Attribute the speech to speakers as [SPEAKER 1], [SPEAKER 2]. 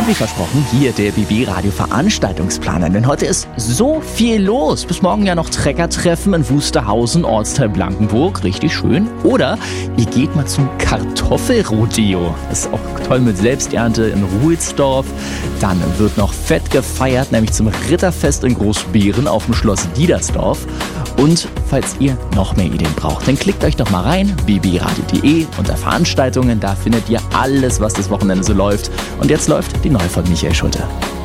[SPEAKER 1] Und wie versprochen, hier der BB Radio Veranstaltungsplaner. Denn heute ist so viel los. Bis morgen ja noch Treckertreffen in Wusterhausen, Ortsteil Blankenburg. Richtig schön. Oder ihr geht mal zum Kartoffelrodeo. Das ist auch toll mit Selbsternte in Ruhelsdorf. Dann wird noch fett gefeiert, nämlich zum Ritterfest in Großbeeren auf dem Schloss Diedersdorf. Und falls ihr noch mehr Ideen braucht, dann klickt euch doch mal rein, bbradio.de, unter Veranstaltungen. Da findet ihr alles, was das Wochenende so läuft. Und jetzt läuft die neue von Michael Schulte.